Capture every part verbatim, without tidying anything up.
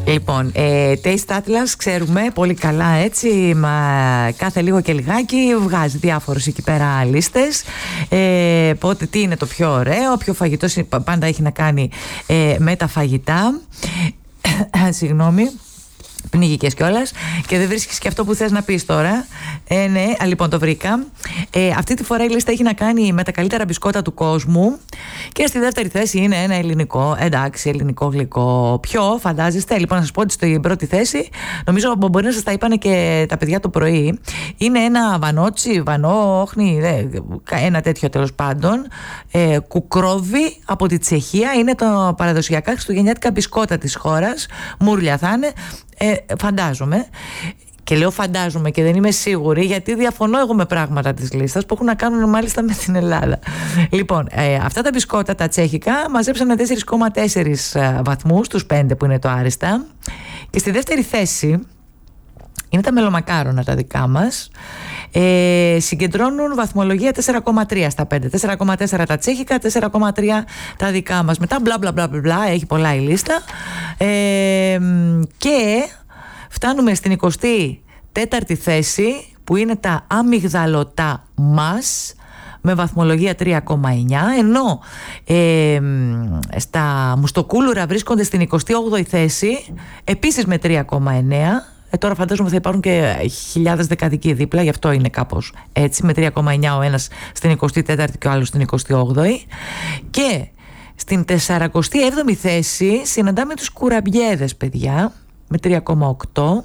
Λοιπόν, ε, Taste Atlas ξέρουμε πολύ καλά, έτσι, μα κάθε λίγο και λιγάκι βγάζει διάφορους εκεί πέρα λίστες, ε, πότε τι είναι το πιο ωραίο, ποιο φαγητό πάντα έχει να κάνει ε, με τα φαγητά. Συγγνώμη, πνίγηκες κιόλας και δεν βρίσκεις και αυτό που θες να πεις τώρα. Ε, ναι, α, λοιπόν, το βρήκα. Ε, αυτή τη φορά η λίστα έχει να κάνει με τα καλύτερα μπισκότα του κόσμου και στη δεύτερη θέση είναι ένα ελληνικό, εντάξει, ελληνικό γλυκό. Ποιο φαντάζεστε? Λοιπόν, να σας πω ότι στην πρώτη θέση, νομίζω μπορεί να σας τα είπανε και τα παιδιά το πρωί, είναι ένα βανότσι, βανό, όχνη, ένα τέτοιο τέλος πάντων, ε, κουκρόβι από τη Τσεχία. Είναι τα παραδοσιακά χριστουγεννιάτικα μπισκότα της χώρας. Μούρλια θα είναι. Ε, φαντάζομαι, και λέω φαντάζομαι και δεν είμαι σίγουρη, γιατί διαφωνώ εγώ με πράγματα της λίστας που έχουν να κάνουν μάλιστα με την Ελλάδα. Λοιπόν, ε, αυτά τα μπισκότα τα τσέχικα μαζέψανε τέσσερα κόμμα τέσσερα βαθμούς, τους πέντε που είναι το άριστα, και στη δεύτερη θέση είναι τα μελομακάρονα τα δικά μας. Ε, συγκεντρώνουν βαθμολογία τέσσερα κόμμα τρία στα πέντε, τέσσερα κόμμα τέσσερα τα τσέχικα, τέσσερα κόμμα τρία τα δικά μας. Μετά μπλα μπλα μπλα μπλα, έχει πολλά η λίστα, ε, και φτάνουμε στην εικοστή τέταρτη θέση που είναι τα αμυγδαλωτά μας με βαθμολογία τρία κόμμα εννιά, ενώ ε, στα μουστοκούλουρα βρίσκονται στην εικοστή όγδοη θέση επίσης με τρία κόμμα εννιά. Ε, τώρα φαντάζομαι θα υπάρχουν και χιλιάδες δεκαδικοί δίπλα, γι' αυτό είναι κάπως έτσι, με τρία κόμμα εννιά ο ένας στην εικοστή τέταρτη και ο άλλος στην εικοστή όγδοη. Και στην σαρανταεπτή έβδομη θέση συναντάμε τους κουραμπιέδες, παιδιά, με τρία κόμμα οκτώ.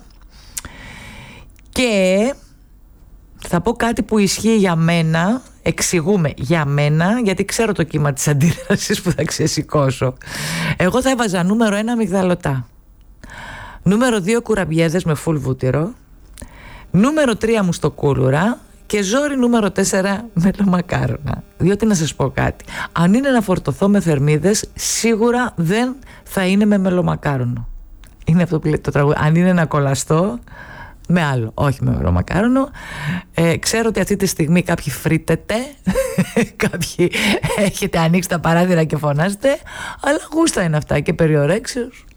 Και θα πω κάτι που ισχύει για μένα, εξηγούμε για μένα, γιατί ξέρω το κύμα της αντίδρασης που θα ξεσηκώσω. Εγώ θα έβαζα νούμερο ένα αμυγδαλωτά, νούμερο δύο κουραμπιέδες με φουλ βούτυρο, νούμερο τρία μουστοκούλουρα και ζόρι νούμερο τέσσερα μελομακάρονα. Διότι να σας πω κάτι, αν είναι να φορτωθώ με θερμίδες, σίγουρα δεν θα είναι με μελομακάρονο. Είναι αυτό που λέει το τραγούδι. Αν είναι να κολλαστώ, με άλλο, όχι με μελομακάρονο. Ε, ξέρω ότι αυτή τη στιγμή κάποιοι φρύτετε, κάποιοι έχετε ανοίξει τα παράθυρα και φωνάζετε, αλλά γούστα είναι αυτά και περιορέξεως.